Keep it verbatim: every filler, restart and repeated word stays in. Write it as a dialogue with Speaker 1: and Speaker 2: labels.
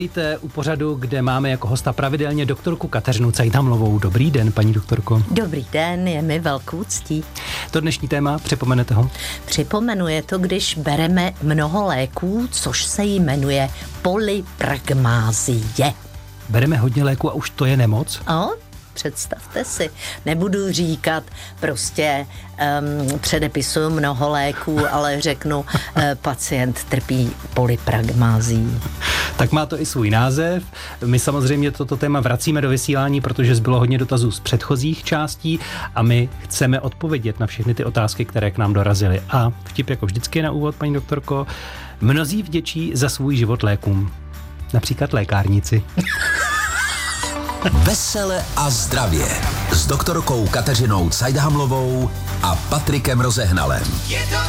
Speaker 1: Víte, u pořadu, kde máme jako hosta pravidelně doktorku Kateřinu Cajdhamlovou. Dobrý den, paní doktorko.
Speaker 2: Dobrý den, je mi velkou ctí.
Speaker 1: To dnešní téma, připomenete ho?
Speaker 2: Připomenu je to, když bereme mnoho léků, což se jmenuje polypragmázie.
Speaker 1: Bereme hodně léků a už to je nemoc?
Speaker 2: O, představte si, nebudu říkat prostě um, předepisuju mnoho léků, ale řeknu, uh, pacient trpí polypragmázií.
Speaker 1: Tak má to i svůj název. My samozřejmě toto téma vracíme do vysílání, protože zbylo hodně dotazů z předchozích částí a my chceme odpovědět na všechny ty otázky, které k nám dorazily. A vtip jako vždycky na úvod, paní doktorko, mnozí vděčí za svůj život lékům. Například lékárníci.
Speaker 3: Vesele a zdravě s doktorkou Kateřinou Cajdhamlovou a Patrikem Rozehnalem.